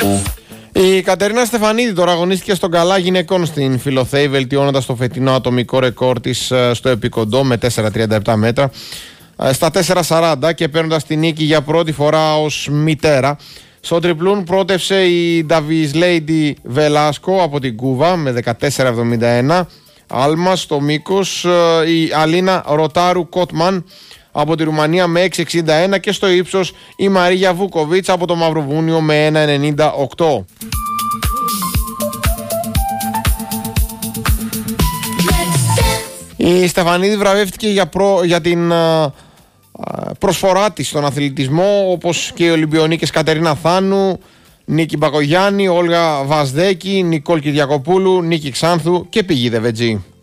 Η Κατερίνα Στεφανίδη τώρα αγωνίστηκε στον γκαλά γυναικών στην Φιλοθέη, βελτιώνοντας το φετινό ατομικό ρεκόρ της στο επικοντό με 4,37 μέτρα στα 4,40 και παίρνοντας την νίκη για πρώτη φορά ως μητέρα. Στο τριπλούν πρότευσε η Νταβισλέιντι Βελάσκο από την Κούβα με 14,71. Άλμα στο μήκος η Αλίνα Ροτάρου Κότμαν από τη Ρουμανία με 6,61 και στο ύψος η Μαρία Βούκοβιτς από το Μαυροβούνιο με 1,98. Η Στεφανίδη βραβεύτηκε για την προσφορά της στον αθλητισμό, όπως και οι Ολυμπιονίκες Κατερίνα Θάνου, Νίκη Μπακογιάννη, Όλγα Βασδέκη, Νικόλ Κυριακοπούλου, Νίκη Ξάνθου και Πηγή Δεβετζή.